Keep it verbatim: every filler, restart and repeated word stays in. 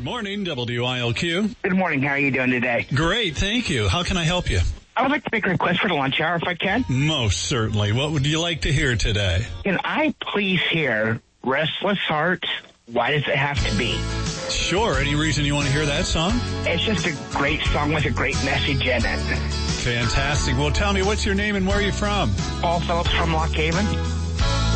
morning, W I L Q. Good morning. How are you doing today? Great, thank you. How can I help you? I would like to make a request for the lunch hour if I can. Most certainly. What would you like to hear today? Can I please hear Restless Heart, Why Does It Have to Be? Sure. Any reason you want to hear that song? It's just a great song with a great message in it. Fantastic. Well, tell me, what's your name and where are you from? Paul Phillips from Lock Haven.